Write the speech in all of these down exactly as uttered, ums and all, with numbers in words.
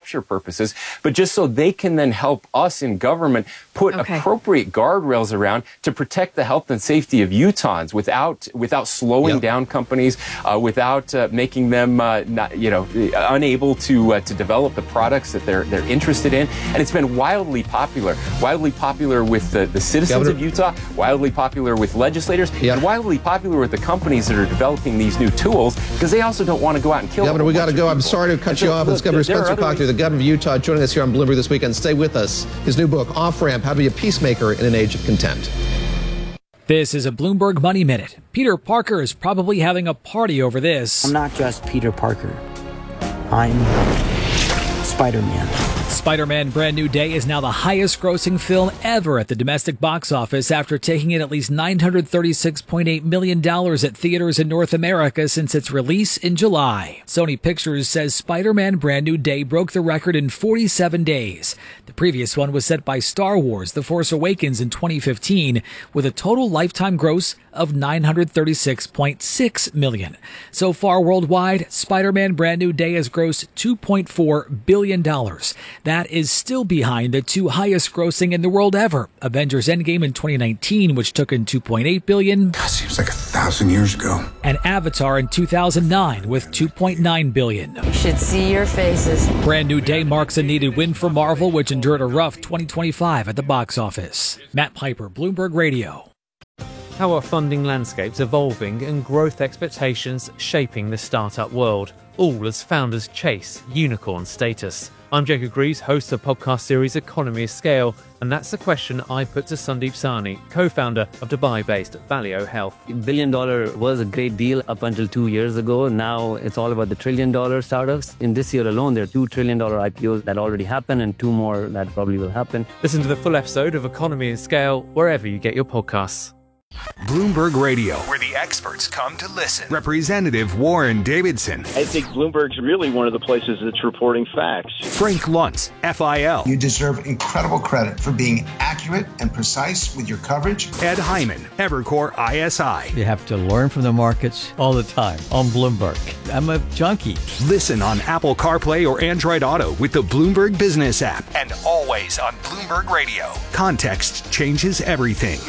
capture purposes, but just so they can then help us in government put Okay. appropriate guardrails around to protect the health and safety of Utahns without without slowing Yep. down companies, uh, without uh, making them uh, not, you know, unable to uh, to develop the products that they're they're interested in. And it's been wildly popular, wildly popular with the, the citizens Governor- of Utah, wildly popular with legislators, Yep. and wildly popular with the companies that are developing these new tools, because they also don't want to go out and kill. Governor, a we whole got to bunch go. of I'm people. sorry to cut And you so, off. look, It's Governor there are Spencer other Cochran, the governor of Utah, joining us here on Bloomberg This Weekend. Stay with us. His new book, Off Ramp, How to Be a Peacemaker in an Age of Contempt. This is a Bloomberg Money Minute. Peter Parker is probably having a party over this. I'm not just Peter Parker. I'm Spider-Man. Spider-Man Brand New Day is now the highest grossing film ever at the domestic box office after taking in at least nine hundred thirty-six point eight million dollars at theaters in North America since its release in July. Sony Pictures says Spider-Man Brand New Day broke the record in forty-seven days. The previous one was set by Star Wars The Force Awakens in twenty fifteen with a total lifetime gross of nine hundred thirty-six point six million dollars. So far worldwide, Spider-Man Brand New Day has grossed two point four billion dollars. That is still behind the two highest grossing in the world ever, Avengers Endgame in twenty nineteen, which took in two point eight billion dollars, God, seems like a thousand years ago. and Avatar in two thousand nine with two point nine billion dollars. You should see your faces. Brand New Day marks a needed win for Marvel, which endured a rough twenty twenty-five at the box office. Matt Piper, Bloomberg Radio. How are funding landscapes evolving and growth expectations shaping the startup world, all as founders chase unicorn status? I'm Jacob Greaves, host of the podcast series Economy of Scale, and that's the question I put to Sandeep Sahni, co-founder of Dubai-based Valeo Health. Billion dollar was a great deal up until two years ago. Now it's all about the trillion dollar startups. In this year alone, there are two trillion dollar I P Os that already happened and two more that probably will happen. Listen to the full episode of Economy of Scale wherever you get your podcasts. Bloomberg Radio, where the experts come to listen. Representative Warren Davidson. I think Bloomberg's really one of the places that's reporting facts. Frank Luntz, F I L. You deserve incredible credit for being accurate and precise with your coverage. Ed Hyman, Evercore I S I. You have to learn from the markets all the time on Bloomberg. I'm a junkie. Listen on Apple CarPlay or Android Auto with the Bloomberg Business app. And always on Bloomberg Radio. Context changes everything.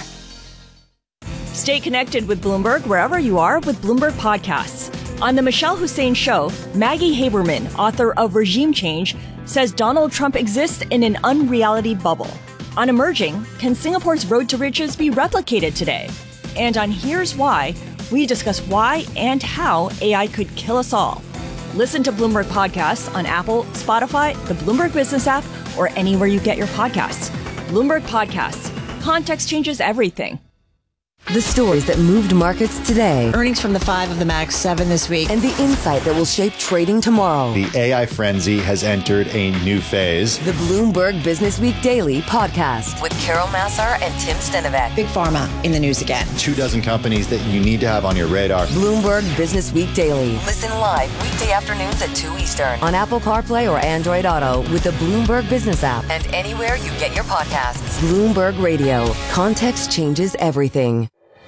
Stay connected with Bloomberg wherever you are with Bloomberg Podcasts. On The Michelle Hussein Show, Maggie Haberman, author of Regime Change, says Donald Trump exists in an unreality bubble. On Emerging, can Singapore's road to riches be replicated today? And on Here's Why, we discuss why and how A I could kill us all. Listen to Bloomberg Podcasts on Apple, Spotify, the Bloomberg Business app, or anywhere you get your podcasts. Bloomberg Podcasts. Context changes everything. The stories that moved markets today. Earnings from the five of the Max seven this week. And the insight that will shape trading tomorrow. The A I frenzy has entered a new phase. The Bloomberg Business Week Daily podcast with Carol Massar and Tim Stenovec. Big Pharma in the news again. Two dozen companies that you need to have on your radar. Bloomberg Business Week Daily. Listen live weekday afternoons at two Eastern on Apple CarPlay or Android Auto with the Bloomberg Business app and anywhere you get your podcasts. Bloomberg Radio. Context changes everything.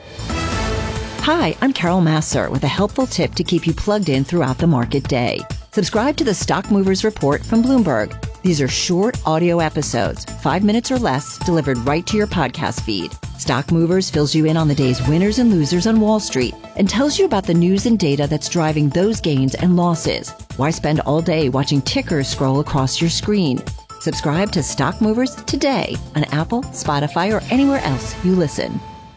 Hi, I'm Carol Massar with a helpful tip to keep you plugged in throughout the market day. Subscribe to the Stock Movers Report from Bloomberg. These are short audio episodes, five minutes or less, delivered right to your podcast feed. Stock Movers fills you in on the day's winners and losers on Wall Street and tells you about the news and data that's driving those gains and losses. Why spend all day watching tickers scroll across your screen? Subscribe to Stock Movers today on Apple, Spotify, or anywhere else you listen.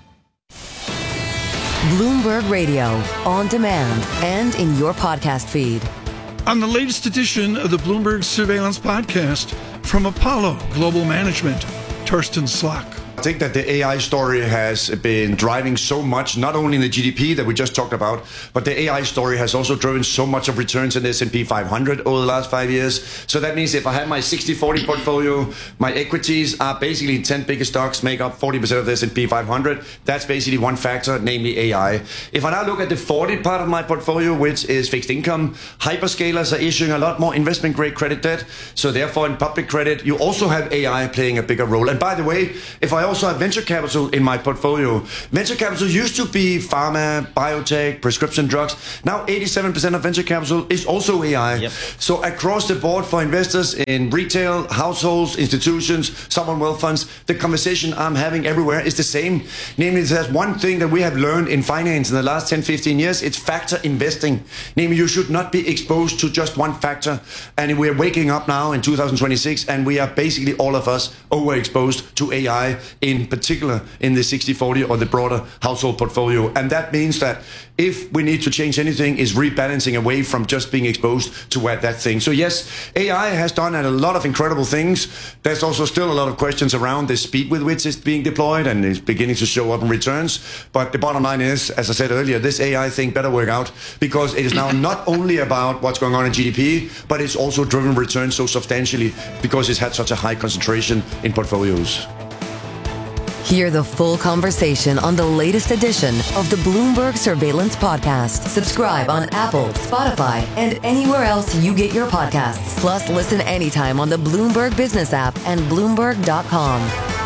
Bloomberg Radio, on demand and in your podcast feed. On the latest edition of the Bloomberg Surveillance Podcast from Apollo Global Management, Torsten Slok. I think that the A I story has been driving so much, not only in the G D P that we just talked about, but the A I story has also driven so much of returns in the S and P five hundred over the last five years. So that means if I have my sixty forty portfolio, my equities are basically ten biggest stocks make up forty percent of the S and P five hundred. That's basically one factor, namely A I. If I now look at the forty part of my portfolio, which is fixed income, hyperscalers are issuing a lot more investment grade credit debt. So therefore in public credit, you also have A I playing a bigger role. And by the way, if I also also have venture capital in my portfolio. Venture capital used to be pharma, biotech, prescription drugs. Now eighty-seven percent of venture capital is also A I. Yep. So across the board for investors in retail, households, institutions, sovereign wealth funds, the conversation I'm having everywhere is the same. Namely, there's one thing that we have learned in finance in the last ten, fifteen years, it's factor investing. Namely, you should not be exposed to just one factor. And we're waking up now in two thousand twenty-six, and we are basically all of us overexposed to A I, in particular in the sixty forty or the broader household portfolio. And that means that if we need to change anything, is rebalancing away from just being exposed to that thing. So yes, A I has done a lot of incredible things. There's also still a lot of questions around the speed with which it's being deployed and is beginning to show up in returns. But the bottom line is, as I said earlier, this A I thing better work out, because it is now not only about what's going on in G D P, but it's also driven returns so substantially because it's had such a high concentration in portfolios. Hear the full conversation on the latest edition of the Bloomberg Surveillance Podcast. Subscribe on Apple, Spotify, and anywhere else you get your podcasts. Plus, listen anytime on the Bloomberg Business app and Bloomberg dot com.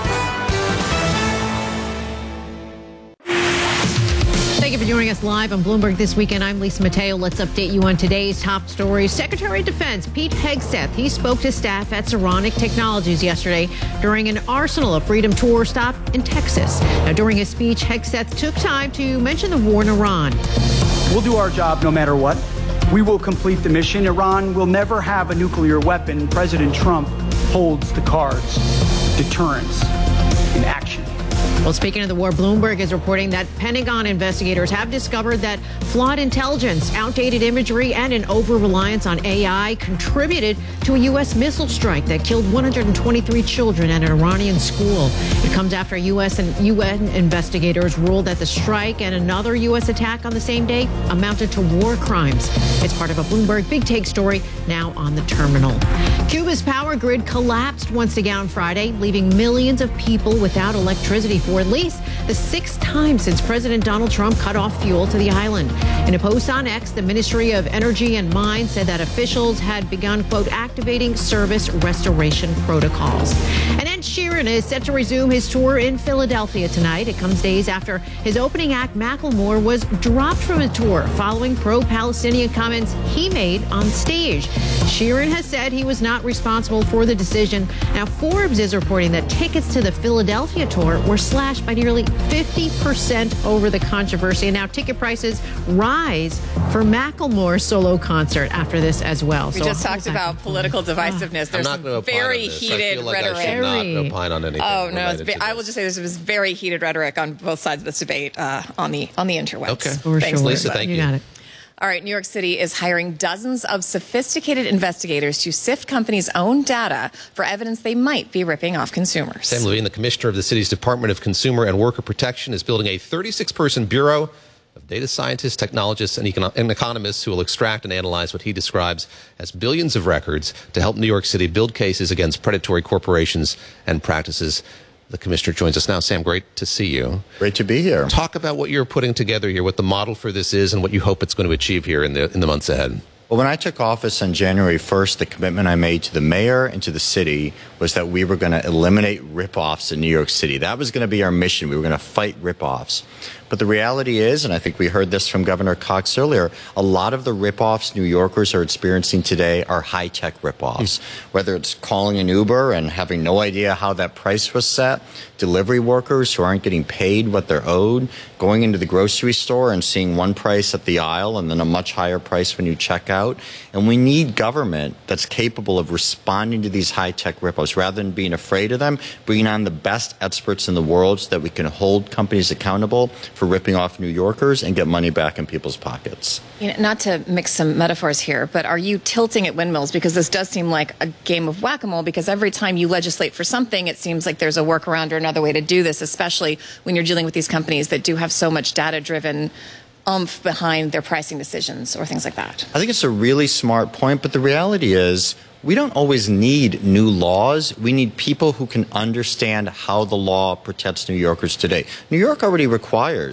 Thank you for joining us live on Bloomberg This Weekend. I'm Lisa Mateo. Let's update you on today's top stories. Secretary of Defense Pete Hegseth, he spoke to staff at Saronic Technologies yesterday during an Arsenal of Freedom tour stop in Texas. Now, during his speech, Hegseth took time to mention the war in Iran. We'll do our job no matter what. We will complete the mission. Iran will never have a nuclear weapon. President Trump holds the cards. Deterrence in action. Well, speaking of the war, Bloomberg is reporting that Pentagon investigators have discovered that flawed intelligence, outdated imagery, and an over-reliance on A I contributed to a U S missile strike that killed one hundred twenty-three children at an Iranian school. It comes after U S and U N investigators ruled that the strike and another U S attack on the same day amounted to war crimes. It's part of a Bloomberg Big Take story now on the terminal. Cuba's power grid collapsed once again on Friday, leaving millions of people without electricity for at least the sixth time since President Donald Trump cut off fuel to the island. In a post on X, the Ministry of Energy and Mines said that officials had begun, quote, activating service restoration protocols. And Ed Sheeran is set to resume his tour in Philadelphia tonight. It comes days after his opening act, Macklemore, was dropped from a tour following pro-Palestinian comments he made on stage. Sheeran has said he was not responsible for the decision. Now, Forbes is reporting that tickets to the Philadelphia tour were slashed by nearly fifty percent over the controversy. And now ticket prices rise for Macklemore's solo concert after this as well. We so just talked about political divisiveness. There's some very heated I feel like rhetoric. I should not opine on anything. Oh no! It's related be, to I will just say there was very heated rhetoric on both sides of this debate uh, on the on the interwebs. Okay, For thanks, sure. Lisa. Thank you. You got it. All right, New York City is hiring dozens of sophisticated investigators to sift companies' own data for evidence they might be ripping off consumers. Sam Levine, the commissioner of the city's Department of Consumer and Worker Protection, is building a thirty-six person bureau of data scientists, technologists, and, econ- and economists who will extract and analyze what he describes as billions of records to help New York City build cases against predatory corporations and practices. The commissioner joins us now. Sam, great to see you. Great to be here. Talk about what you're putting together here, what the model for this is, and what you hope it's going to achieve here in the in the months ahead. Well, when I took office on January first, the commitment I made to the mayor and to the city was that we were going to eliminate ripoffs in New York City. That was going to be our mission. We were going to fight ripoffs. But the reality is, and I think we heard this from Governor Cox earlier, a lot of the ripoffs New Yorkers are experiencing today are high-tech ripoffs. Whether it's calling an Uber and having no idea how that price was set, delivery workers who aren't getting paid what they're owed, going into the grocery store and seeing one price at the aisle and then a much higher price when you check out. And we need government that's capable of responding to these high-tech ripoffs rather than being afraid of them, bringing on the best experts in the world so that we can hold companies accountable for ripping off New Yorkers and get money back in people's pockets. You know, not to mix some metaphors here, but are you tilting at windmills? Because this does seem like a game of whack-a-mole, because every time you legislate for something, it seems like there's a workaround or another way to do this, especially when you're dealing with these companies that do have so much data-driven umph behind their pricing decisions or things like that. I think it's a really smart point, but the reality is we don't always need new laws. We need people who can understand how the law protects New Yorkers today. New York already requires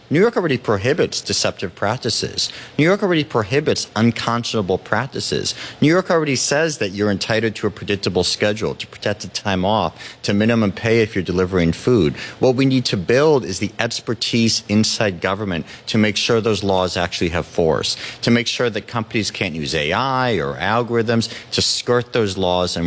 New York already prohibits deceptive practices. New York already prohibits unconscionable practices. New York already says that you're entitled to a predictable schedule, to protected time off, to minimum pay if you're delivering food. What we need to build is the expertise inside government to make sure those laws actually have force, to make sure that companies can't use A I or algorithms to skirt those laws and